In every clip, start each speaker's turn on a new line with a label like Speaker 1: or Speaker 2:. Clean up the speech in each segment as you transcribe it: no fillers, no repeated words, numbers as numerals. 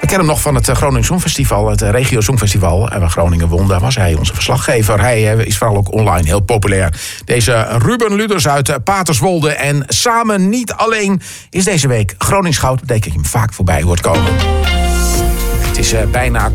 Speaker 1: We kennen hem nog van het Groningen Songfestival, het Regio Songfestival. En waar Groningen won, daar was hij onze verslaggever. Hij is vooral ook online heel populair. Deze Ruben Luders uit Paterswolde. En samen niet alleen is deze week Gronings Goud. Dat betekent dat je hem vaak voorbij hoort komen. Het is bijna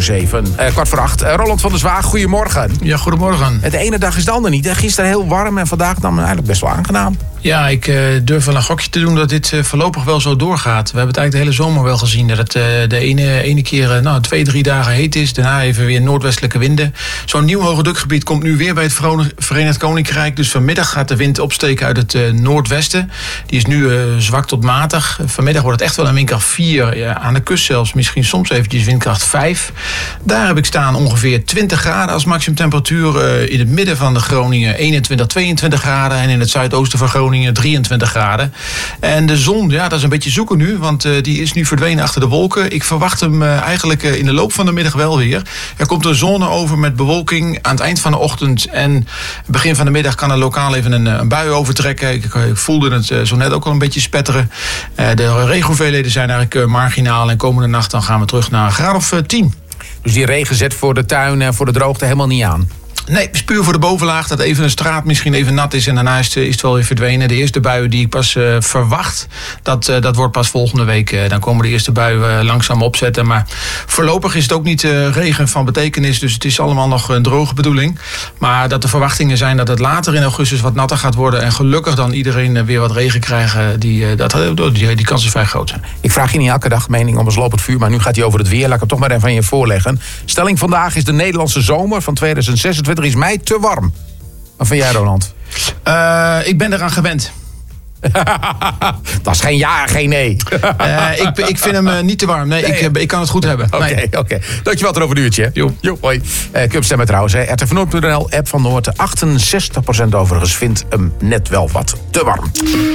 Speaker 1: 7:15. Roland van der Zwaag, goedemorgen.
Speaker 2: Ja, goedemorgen.
Speaker 1: De ene dag is de ander niet. Gisteren heel warm en vandaag dan eigenlijk best wel aangenaam.
Speaker 2: Ja, ik durf wel een gokje te doen dat dit voorlopig wel zo doorgaat. We hebben het eigenlijk de hele zomer wel gezien. Dat het de ene keer 2-3 dagen heet is. Daarna even weer noordwestelijke winden. Zo'n nieuw hoge drukgebied komt nu weer bij het Verenigd Koninkrijk. Dus vanmiddag gaat de wind opsteken uit het noordwesten. Die is nu zwak tot matig. Vanmiddag wordt het echt wel een windkracht 4. Ja, aan de kust zelfs misschien soms eventjes windkracht 5. Daar heb ik staan ongeveer 20 graden als maximumtemperatuur. In het midden van de Groningen 21, 22 graden. En in het zuidoosten van Groningen 23 graden. En de zon, ja, dat is een beetje zoeken nu, want die is nu verdwenen achter de wolken. Ik verwacht hem eigenlijk in de loop van de middag wel weer. Er komt een zone over met bewolking aan het eind van de ochtend. En begin van de middag kan er lokaal even een bui overtrekken. Ik voelde het zo net ook al een beetje spetteren. De regenhoeveelheden zijn eigenlijk marginaal. En komende nacht dan gaan we terug naar een graad of 10.
Speaker 1: Dus die regen zet voor de tuin en voor de droogte helemaal niet aan?
Speaker 2: Nee, puur voor de bovenlaag. Dat even een straat misschien even nat is. En daarna is het wel weer verdwenen. De eerste buien die ik pas verwacht, dat wordt pas volgende week. Dan komen de eerste buien langzaam opzetten. Maar voorlopig is het ook niet regen van betekenis. Dus het is allemaal nog een droge bedoeling. Maar dat de verwachtingen zijn dat het later in augustus wat natter gaat worden. En gelukkig dan iedereen weer wat regen krijgen. Die kans is vrij groot.
Speaker 1: Ik vraag je niet elke dag mening om een lopend vuur. Maar nu gaat hij over het weer. Laat ik het toch maar even aan je voorleggen. Stelling vandaag is de Nederlandse zomer van 2026 is mij te warm. Wat vind jij, Roland?
Speaker 2: Ik ben eraan gewend.
Speaker 1: Dat is geen ja, geen nee.
Speaker 2: Ik vind hem niet te warm. Nee. Ik kan het goed hebben.
Speaker 1: Oké. Dankjewel tot over een uurtje. Jo, hoi. Kun je stemmen trouwens. RTV-Noord.nl, app van Noord. 68% overigens vindt hem net wel wat te warm.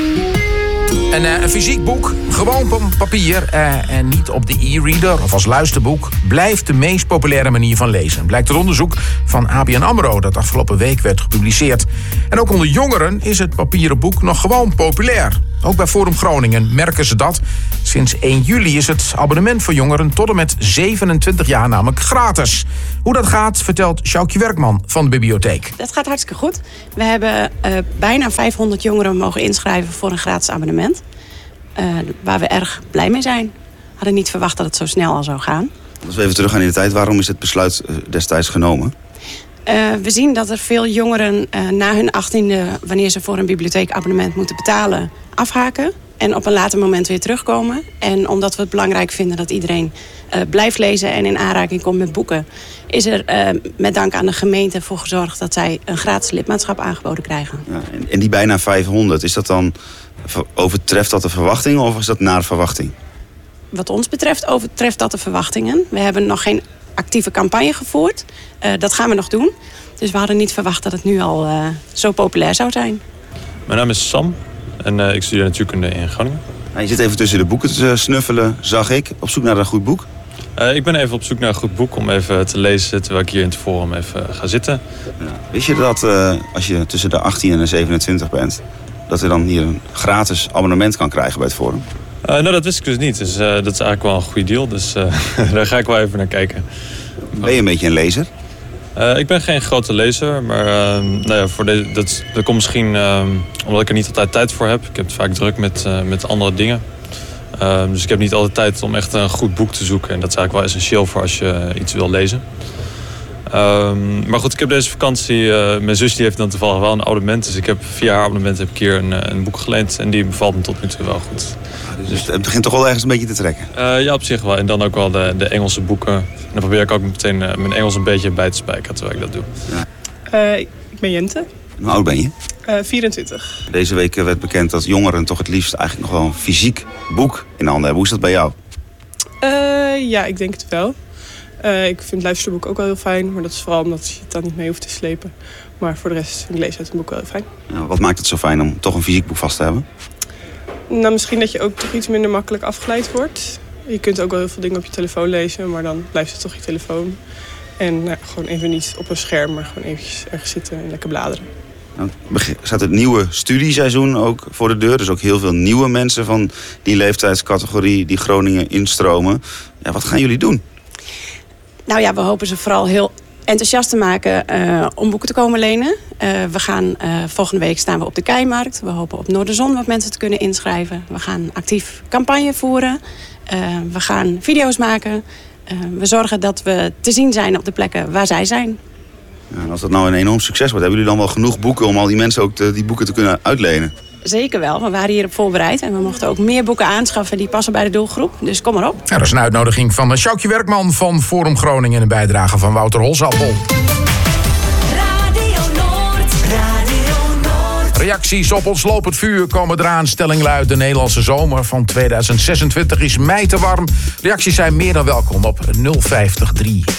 Speaker 1: Een fysiek boek, gewoon op papier en niet op de e-reader of als luisterboek, blijft de meest populaire manier van lezen. Blijkt uit onderzoek van ABN AMRO dat afgelopen week werd gepubliceerd. En ook onder jongeren is het papieren boek nog gewoon populair. Ook bij Forum Groningen merken ze dat. Sinds 1 juli is het abonnement voor jongeren tot en met 27 jaar namelijk gratis. Hoe dat gaat, vertelt Sjoukje Werkman van de bibliotheek.
Speaker 3: Dat gaat hartstikke goed. We hebben bijna 500 jongeren mogen inschrijven voor een gratis abonnement. Waar we erg blij mee zijn. We hadden niet verwacht dat het zo snel al zou gaan.
Speaker 4: Als we even teruggaan in de tijd, waarom is het besluit destijds genomen?
Speaker 3: We zien dat er veel jongeren na hun 18e, wanneer ze voor een bibliotheekabonnement moeten betalen, afhaken. En op een later moment weer terugkomen. En omdat we het belangrijk vinden dat iedereen blijft lezen en in aanraking komt met boeken, is er met dank aan de gemeente voor gezorgd dat zij een gratis lidmaatschap aangeboden krijgen.
Speaker 4: Ja, en die bijna 500, is dat dan, overtreft dat de verwachtingen of is dat naar verwachting?
Speaker 3: Wat ons betreft overtreft dat de verwachtingen. We hebben nog geen actieve campagne gevoerd. Dat gaan we nog doen. Dus we hadden niet verwacht dat het nu al zo populair zou zijn.
Speaker 5: Mijn naam is Sam en ik studeer natuurkunde in Groningen.
Speaker 4: Je zit even tussen de boeken te snuffelen, zag ik. Op zoek naar een goed boek?
Speaker 5: Ik ben even op zoek naar een goed boek om even te lezen terwijl ik hier in het forum even ga zitten.
Speaker 4: Ja. Wist je dat als je tussen de 18 en de 27 bent, dat je dan hier een gratis abonnement kan krijgen bij het forum?
Speaker 5: Dat wist ik dus niet. Dus dat is eigenlijk wel een goede deal. Dus daar ga ik wel even naar kijken.
Speaker 4: Ben je een beetje een lezer?
Speaker 5: Ik ben geen grote lezer, maar dat komt misschien omdat ik er niet altijd tijd voor heb. Ik heb het vaak druk met andere dingen. Dus ik heb niet altijd tijd om echt een goed boek te zoeken. En dat is eigenlijk wel essentieel voor als je iets wil lezen. Maar goed, ik heb deze vakantie, mijn zus die heeft dan toevallig wel een abonnement. Dus ik heb via haar abonnement heb ik hier een boek geleend. En die bevalt me tot nu toe wel goed.
Speaker 4: Dus het begint toch wel ergens een beetje te trekken?
Speaker 5: Ja, op zich wel. En dan ook wel de Engelse boeken. En dan probeer ik ook meteen mijn Engels een beetje bij te spijkeren terwijl ik dat doe.
Speaker 6: Ja. Ik ben Jente.
Speaker 4: Hoe oud ben je?
Speaker 6: 24.
Speaker 4: Deze week werd bekend dat jongeren toch het liefst eigenlijk nog wel een fysiek boek in handen hebben. Hoe is dat bij jou?
Speaker 6: Ja, ik denk het wel. Ik vind luisterboek ook wel heel fijn. Maar dat is vooral omdat je het dan niet mee hoeft te slepen. Maar voor de rest vind ik lezen uit een boek wel heel fijn.
Speaker 4: Ja, wat maakt het zo fijn om toch een fysiek boek vast te hebben?
Speaker 6: Nou, misschien dat je ook toch iets minder makkelijk afgeleid wordt. Je kunt ook wel heel veel dingen op je telefoon lezen. Maar dan blijft het toch je telefoon. En gewoon even niet op een scherm, maar gewoon eventjes ergens zitten en lekker bladeren.
Speaker 4: Dan staat het nieuwe studieseizoen ook voor de deur. Dus ook heel veel nieuwe mensen van die leeftijdscategorie die Groningen instromen. Ja, wat gaan jullie doen?
Speaker 3: Nou ja, we hopen ze vooral heel enthousiast te maken om boeken te komen lenen. We gaan volgende week staan we op de Keimarkt. We hopen op Noorderzon wat mensen te kunnen inschrijven. We gaan actief campagne voeren. We gaan video's maken. We zorgen dat we te zien zijn op de plekken waar zij zijn.
Speaker 4: Ja, en als dat nou een enorm succes wordt, hebben jullie dan wel genoeg boeken om al die mensen ook die boeken te kunnen uitlenen?
Speaker 3: Zeker wel. We waren hierop voorbereid. En we mochten ook meer boeken aanschaffen die passen bij de doelgroep. Dus kom maar op.
Speaker 1: Ja, dat is een uitnodiging van Sjoukje Werkman van Forum Groningen en een bijdrage van Wouter Holzappel. Reacties op ons lopend vuur komen eraan. Stelling luidt: de Nederlandse zomer van 2026 is mij te warm. Reacties zijn meer dan welkom op 053.